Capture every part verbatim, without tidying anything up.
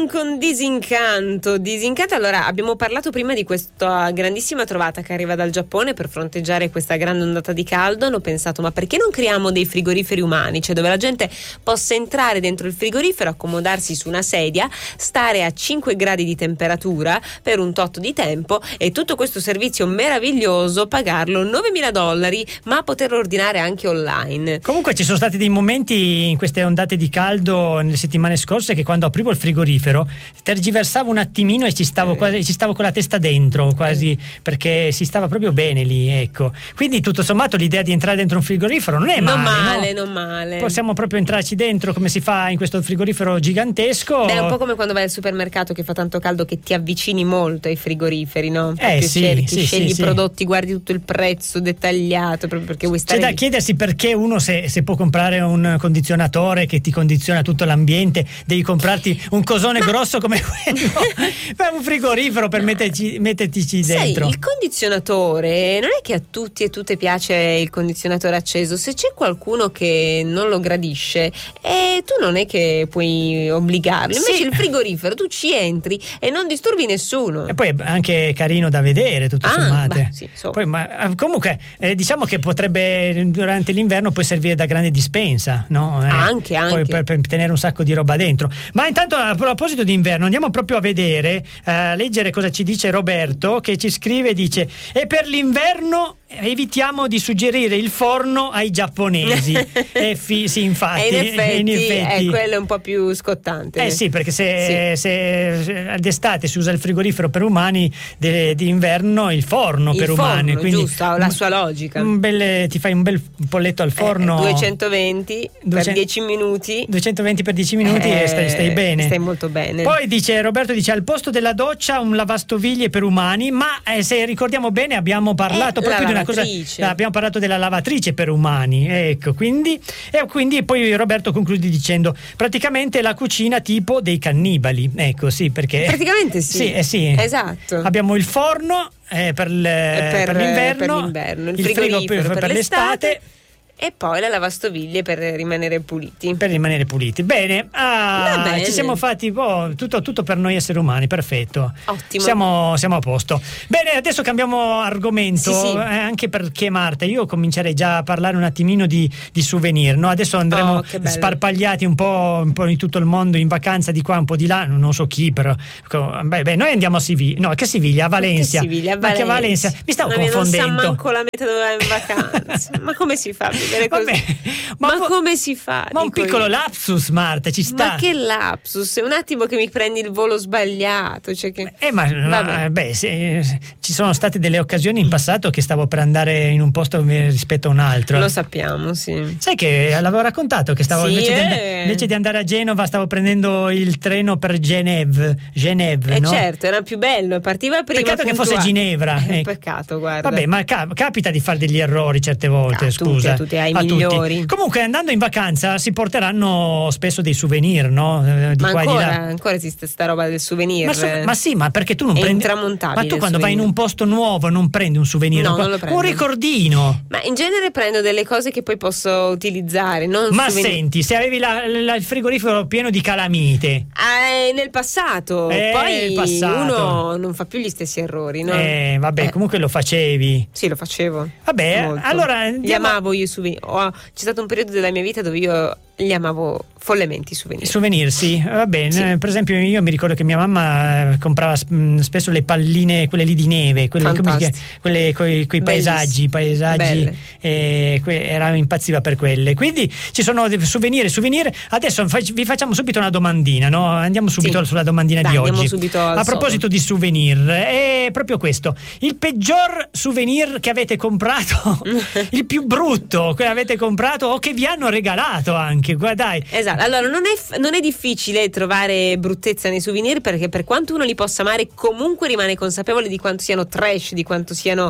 Canon con Disincanto. Disincanto, allora abbiamo parlato prima di questa grandissima trovata che arriva dal Giappone per fronteggiare questa grande ondata di caldo. Hanno pensato, ma perché non creiamo dei frigoriferi umani, cioè dove la gente possa entrare dentro il frigorifero, accomodarsi su una sedia, stare a cinque gradi di temperatura per un tot di tempo e tutto questo servizio meraviglioso pagarlo novemila dollari, ma poterlo ordinare anche online. Comunque ci sono stati dei momenti in queste ondate di caldo nelle settimane scorse che quando aprivo il frigorifero tergiversavo un attimino e ci stavo eh. quasi, ci stavo con la testa dentro quasi eh. perché si stava proprio bene lì, ecco. Quindi tutto sommato l'idea di entrare dentro un frigorifero non è male, non male, no? non male. Possiamo proprio entrarci dentro come si fa in questo frigorifero gigantesco. Beh, è un po' come quando vai al supermercato che fa tanto caldo che ti avvicini molto ai frigoriferi, no? Eh sì, cerchi, sì, scegli sì, i sì. prodotti, guardi tutto il prezzo dettagliato proprio perché vuoi stare C'è da lì. chiedersi perché uno se, se può comprare un condizionatore che ti condiziona tutto l'ambiente, devi comprarti un cosone Ma... grosso come quello per un frigorifero per metterci, mettertici dentro. Sai, il condizionatore non è che a tutti e tutte piace il condizionatore acceso. Se c'è qualcuno che non lo gradisce, eh, tu non è che puoi obbligarlo. Invece Sì. il frigorifero tu ci entri e non disturbi nessuno. E poi è anche carino da vedere, tutto Ah, sommato. beh, sì, insomma. Poi, ma comunque eh, diciamo che potrebbe durante l'inverno poi servire da grande dispensa, no? Eh, Anche, anche. Poi per, per tenere un sacco di roba dentro. Ma intanto a proposito di inverno andiamo proprio a vedere, a leggere cosa ci dice Roberto, che ci scrive, dice: e per l'inverno evitiamo di suggerire il forno ai giapponesi. E fi, sì, infatti, e in effetti, in effetti è quello un po' più scottante. Eh sì, perché se, Sì. se d'estate si usa il frigorifero per umani, de, d'inverno il forno il per forno, umani. Quindi giusto, ha la sua logica. Un bel, ti fai un bel polletto al forno. Eh, duecentoventi duecento per dieci minuti. duecentoventi per dieci minuti eh, e stai, stai bene. Stai molto bene. Poi dice Roberto, dice al posto della doccia un lavastoviglie per umani, ma eh, se ricordiamo bene abbiamo parlato Eh, proprio la di una cosa, lavatrice. abbiamo parlato della lavatrice per umani, ecco, quindi e quindi poi Roberto conclude dicendo praticamente la cucina tipo dei cannibali, ecco, sì, perché praticamente sì. sì, eh, sì. Esatto. Abbiamo il forno eh, per, l- per, per l'inverno, per l'inverno, il, il frigo frigorifero per, per, per l'estate, l'estate e poi la lavastoviglie per rimanere puliti. per rimanere puliti. Bene, ah, Va bene. ci siamo fatti oh, tutto, tutto per noi esseri umani, perfetto. Ottimo. Siamo, siamo a posto. Bene, adesso cambiamo argomento, Sì, sì. eh, anche perché Marta, io comincerei già a parlare un attimino di, di souvenir, no? Adesso andremo Oh, che bello. sparpagliati un po', un po' in tutto il mondo in vacanza di qua, un po' di là, non so chi, però beh, beh, noi andiamo a Siviglia, no, che Siviglia, a Valencia. Che Siviglia, a Ma che Valencia. Valencia? Mi stavo Ma non confondendo. sa manco la meta dove va in vacanza. Ma come si fa a vivere così? Vabbè, ma ma, come si fa? Ma un dico piccolo io. lapsus, Marta, ci sta. Ma che lapsus? È un attimo che mi prendi il volo sbagliato. Cioè che... Eh, ma, ma beh, se, se, ci sono state delle occasioni in passato che stavo per andare in un posto rispetto a un altro. Lo sappiamo, sì. Sai che l'avevo raccontato che stavo Sì, invece, eh. di and- invece di andare a Genova stavo prendendo il treno per Genève, Genève, Eh no? certo, era più bello, partiva prima. Peccato che puntuale. fosse Ginevra. Eh, ecco. Peccato, guarda. Vabbè, ma cap- capita di fare degli errori certe volte, A scusa. tutti, a tutti, ai a migliori. Tutti. Comunque andando in vacanza si porteranno spesso dei souvenir, no? Eh, Di Ma qua e di ancora, là. ancora esiste sta roba del souvenir? Ma, so- ma sì, ma perché tu non È prendi. intramontabile Ma tu il quando vai in souvenir. un posto nuovo non prendi un souvenir, No, un, non lo prendo. un ricordino. Ma in genere prendo delle cose che poi posso utilizzare, non Ma souvenir. senti, se avevi la- la- il frigorifero pieno di calamite. Eh, nel passato, Eh, poi il passato. uno non fa più gli stessi errori, no? Eh, vabbè, Eh. comunque lo facevi. Sì, lo facevo. Vabbè, Molto. allora Li andiamo- amavo io i souvenir. Oh, c'è stato un periodo della mia vita dove io li amavo follemente i souvenir. I souvenir, sì, va bene. Sì. Per esempio, io mi ricordo che mia mamma eh, comprava mh, spesso le palline, quelle lì di neve, quelle, come si chiama? Fantastiche. Quelle coi, coi paesaggi, paesaggi, Belle. eh, que- era impazziva per quelle. Quindi ci sono dei souvenir, souvenir. Adesso fac- vi facciamo subito una domandina, no? Andiamo subito Sì. sulla domandina Dai, di andiamo oggi. subito al A proposito di souvenir, è proprio questo: il peggior souvenir che avete comprato, il più brutto che avete comprato o che vi hanno regalato anche. Guardai. Esatto, allora non è, f- non è difficile trovare bruttezza nei souvenir, perché per quanto uno li possa amare comunque rimane consapevole di quanto siano trash, di quanto siano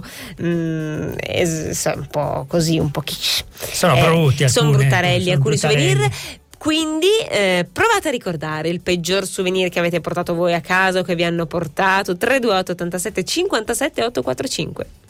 mm, es- un po' così, un po' kitsch. Sono brutti, sono alcuni, bruttarelli sono alcuni bruttarelli. souvenir. Quindi eh, provate a ricordare il peggior souvenir che avete portato voi a casa o che vi hanno portato. Tre due otto ottantasette cinquantasette ottocentoquarantacinque.